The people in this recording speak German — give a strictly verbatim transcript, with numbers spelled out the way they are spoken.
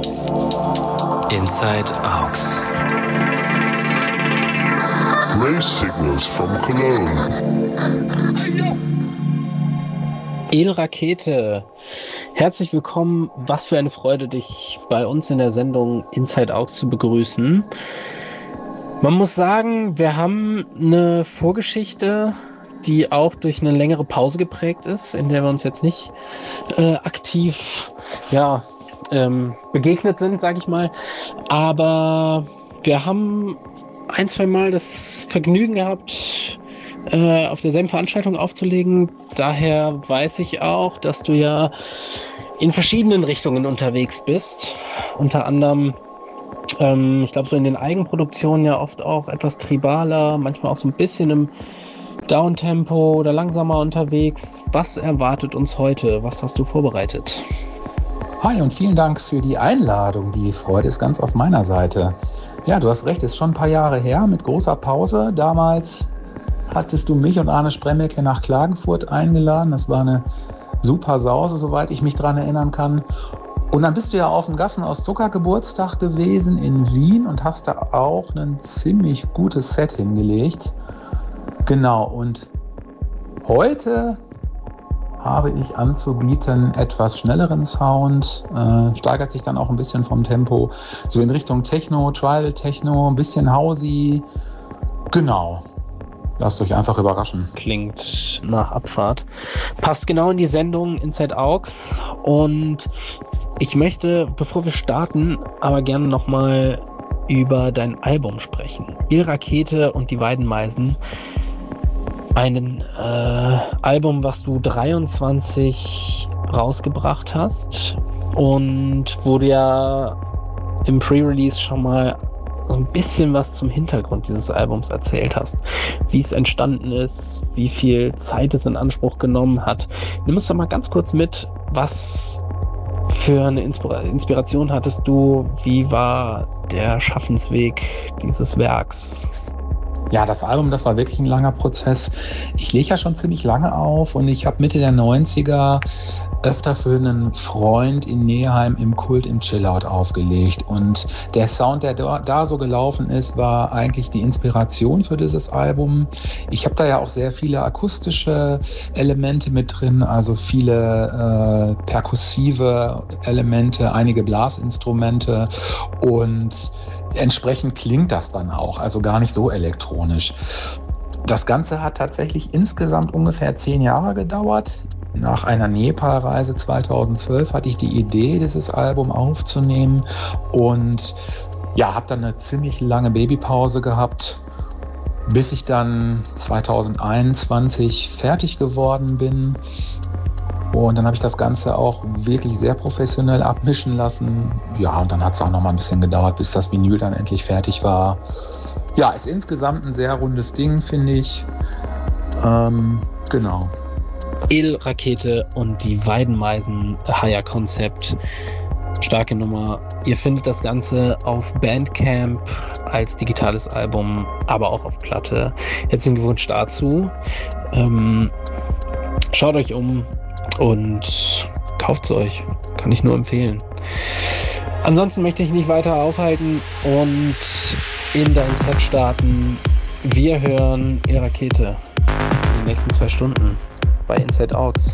Inside Aux. Race signals from Cologne. El Rakete, herzlich willkommen. Was für eine Freude, dich bei uns in der Sendung Inside Aux zu begrüßen. Man muss sagen, wir haben eine Vorgeschichte, die auch durch eine längere Pause geprägt ist, in der wir uns jetzt nicht äh, aktiv ja, ähm, begegnet sind, sage ich mal. Aber wir haben ein, zwei Mal das Vergnügen gehabt, äh, auf derselben Veranstaltung aufzulegen. Daher weiß ich auch, dass du ja in verschiedenen Richtungen unterwegs bist. Unter anderem, ähm, ich glaube, so in den Eigenproduktionen ja oft auch etwas tribaler, manchmal auch so ein bisschen im Downtempo oder langsamer unterwegs. Was erwartet uns heute? Was hast du vorbereitet? Hi und vielen Dank für die Einladung. Die Freude ist ganz auf meiner Seite. Ja, du hast recht, ist schon ein paar Jahre her mit großer Pause. Damals hattest du mich und Arne Spremmelke nach Klagenfurt eingeladen. Das war eine super Sause, soweit ich mich dran erinnern kann. Und dann bist du ja auf dem Gassen aus Zucker Geburtstag gewesen in Wien und hast da auch ein ziemlich gutes Set hingelegt. Genau, und heute habe ich anzubieten etwas schnelleren Sound, äh, steigert sich dann auch ein bisschen vom Tempo, so in Richtung Techno, Tribal Techno, ein bisschen Housey. Genau, lasst euch einfach überraschen. Klingt nach Abfahrt. Passt genau in die Sendung Inside Aux. Und ich möchte, bevor wir starten, aber gerne nochmal über dein Album sprechen. El Rakete und die Weidenmeisen. Ein äh, Album, was du dreiundzwanzig rausgebracht hast und wo du ja im Pre-Release schon mal so ein bisschen was zum Hintergrund dieses Albums erzählt hast. Wie es entstanden ist, wie viel Zeit es in Anspruch genommen hat. Nimm uns doch mal ganz kurz mit, was für eine Inspira- Inspiration hattest du? Wie war der Schaffensweg dieses Werks? Ja, das Album, das war wirklich ein langer Prozess. Ich lege ja schon ziemlich lange auf und ich habe Mitte der neunziger öfter für einen Freund in Neheim im Kult im Chillout aufgelegt. Und der Sound, der da, da so gelaufen ist, war eigentlich die Inspiration für dieses Album. Ich habe da ja auch sehr viele akustische Elemente mit drin, also viele äh, perkussive Elemente, einige Blasinstrumente und entsprechend klingt das dann auch, also gar nicht so elektronisch. Das Ganze hat tatsächlich insgesamt ungefähr zehn Jahre gedauert. Nach einer Nepal-Reise zweitausendzwölf hatte ich die Idee, dieses Album aufzunehmen und ja, habe dann eine ziemlich lange Babypause gehabt, bis ich dann zweitausendeinundzwanzig fertig geworden bin. Und dann habe ich das Ganze auch wirklich sehr professionell abmischen lassen. Ja, und dann hat es auch noch mal ein bisschen gedauert, bis das Vinyl dann endlich fertig war. Ja, ist insgesamt ein sehr rundes Ding, finde ich. Ähm, genau. El Rakete und die Weidenmeisen Higher Concept. Starke Nummer. Ihr findet das Ganze auf Bandcamp als digitales Album, aber auch auf Platte. Herzlichen Glückwunsch dazu. Ähm, schaut euch um und kauft es euch. Kann ich nur empfehlen. Ansonsten möchte ich nicht weiter aufhalten und in dein Set starten. Wir hören El Rakete in den nächsten zwei Stunden bei Inside Aux.